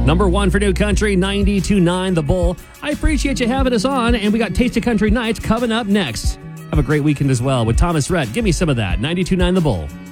Number 1 for New Country, 92.9 The Bull. I appreciate you having us on, and we got Taste of Country Nights coming up next. Have a great weekend as well with Thomas Rhett. Give me some of that, 92.9 The Bull.